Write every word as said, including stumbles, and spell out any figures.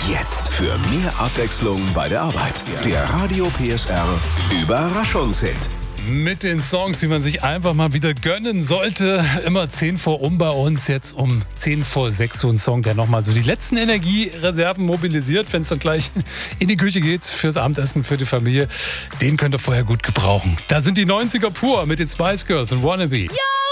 Jetzt für mehr Abwechslung bei der Arbeit. Der Radio P S R Überraschungshit. Mit den Songs, die man sich einfach mal wieder gönnen sollte. Immer zehn vor um bei uns, jetzt um zehn vor sechs so ein Song, der nochmal so die letzten Energiereserven mobilisiert, wenn es dann gleich in die Küche geht fürs Abendessen, für die Familie. Den könnt ihr vorher gut gebrauchen. Da sind die neunziger pur mit den Spice Girls und Wannabe. Yo!